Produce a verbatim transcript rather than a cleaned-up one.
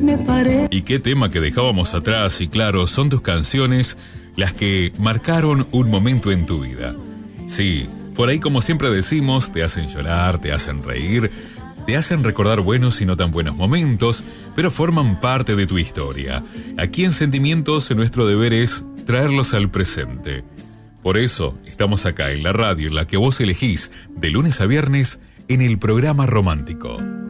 me paré. Y qué tema que dejábamos atrás, y claro, son tus canciones las que marcaron un momento en tu vida. Sí, por ahí, como siempre decimos, te hacen llorar, te hacen reír, te hacen recordar buenos y no tan buenos momentos, pero forman parte de tu historia. Aquí en Sentimientos, nuestro deber es traerlos al presente. Por eso, estamos acá en la radio en la que vos elegís, de lunes a viernes, en el programa romántico.